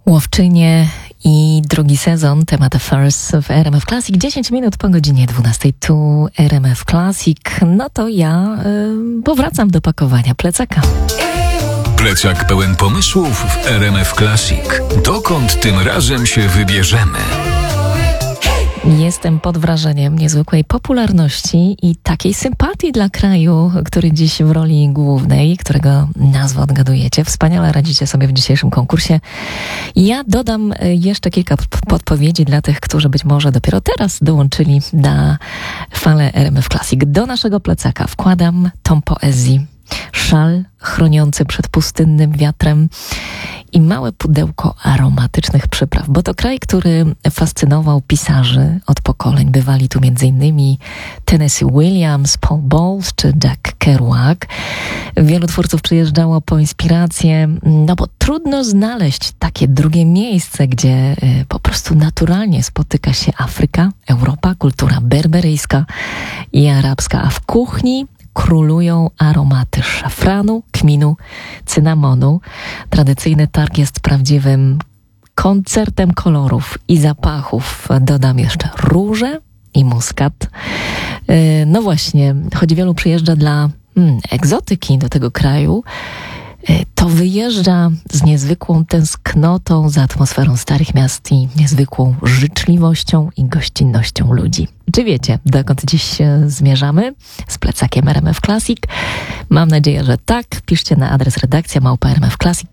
Łowczynie i drugi sezon, temat First w RMF Classic. 10 minut po godzinie 12. Tu RMF Classic. No to ja powracam do pakowania plecaka. Plecak pełen pomysłów w RMF Classic. Dokąd tym razem się wybierzemy? Jestem pod wrażeniem niezwykłej popularności i takiej sympatii dla kraju, który dziś w roli głównej, którego nazwę odgadujecie, wspaniale radzicie sobie w dzisiejszym konkursie. Ja dodam jeszcze kilka podpowiedzi dla tych, którzy być może dopiero teraz dołączyli na falę RMF Classic. Do naszego plecaka wkładam tom poezji, szal chroniący przed pustynnym wiatrem i małe pudełko aromatycznych przypraw, bo to kraj, który fascynował pisarzy od pokoleń. Bywali tu m.in. Tennessee Williams, Paul Bowles czy Jack Kerouac. Wielu twórców przyjeżdżało po inspirację, no bo trudno znaleźć takie drugie miejsce, gdzie po prostu naturalnie spotyka się Afryka, Europa, kultura berberyjska i arabska, a w kuchni królują aromaty szafranu, kminu, cynamonu. Tradycyjny targ jest prawdziwym koncertem kolorów i zapachów. Dodam jeszcze róże i muskat. No właśnie, choć wielu przyjeżdża dla egzotyki do tego kraju, to wyjeżdża z niezwykłą tęsknotą za atmosferą starych miast i niezwykłą życzliwością i gościnnością ludzi. Czy wiecie, dokąd dziś zmierzamy z plecakiem RMF Classic? Mam nadzieję, że tak. Piszcie na adres redakcja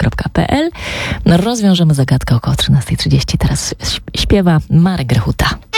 @rmfclassic.pl. Rozwiążemy zagadkę około 13:30. Teraz śpiewa Marek Grechuta.